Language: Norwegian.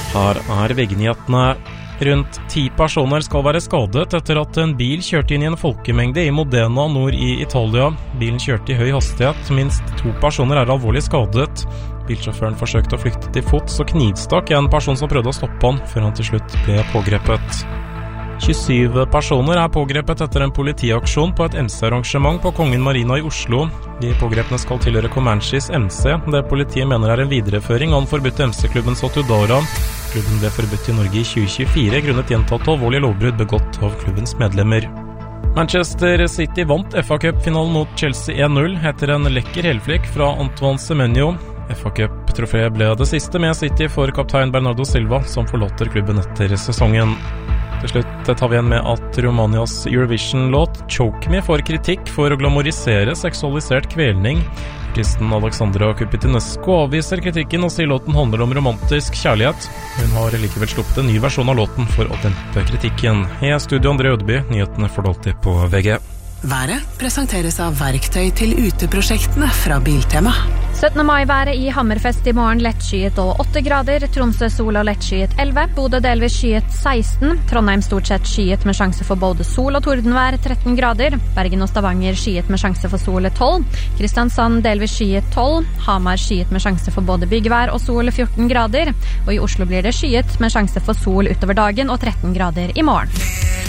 Her VG-nyhetene. Rundt 10 personer skal være skadet etter at en bil kjørte inn i en folkemengde i Modena nord i Italia. Bilen kjørte i høy hastighet. Minst 2 personer er alvorlig skadet. Bilsjåføren forsøkte å flykte til fots og knivstakk en person som prøvde å stoppe han, før han til slutt ble pågrepet. 27 personer er pågrepet etter en politiaksjon på et MC-arrangement på Kongen Marina i Oslo. De pågrepne skal tilhøre Comanches MC. Det politiet mener er en videreføring av den forbudte MC-klubben Sotudara. Klubben ble forbudt i Norge i 2024 grunnet gjentatte alvorlige lovbrudd begått av klubbens medlemmer. Manchester City vant FA Cup-finalen mot Chelsea 1-0 etter en lekker helflekk fra Antoine Semenyo. FA Cup-troféet ble det siste med City for kaptein Bernardo Silva, som forlåter klubben etter sesongen. Til slutt tar vi igjen med at Romanias Eurovision-låt Choke Me får kritikk for å glamorisere seksualisert kvelning. Artisten Alexandra Kupitinescu avviser kritikken og sier låten handler om romantisk kjærlighet. Hun har likevel sluppet en ny versjon av låten for å dempe kritikken. I studio André Ødeby, nyhetene får du alltid på VG. Været presenteres av verktøy til uteprosjektene fra Biltema. 17. mai-været i Hammerfest i morgen lettskyet og 8 grader, Tromsø sol og lettskyet 11, Bodø delvis skyet 16, Trondheim stort sett skyet med sjanse for både sol og tordenvær 13 grader, Bergen og Stavanger skyet med sjanse for sol 12, Kristiansand delvis skyet 12, Hamar skyet med sjanse for både byggvær og sol 14 grader, og i Oslo blir det skyet med sjanse for sol utover dagen og 13 grader i morgen.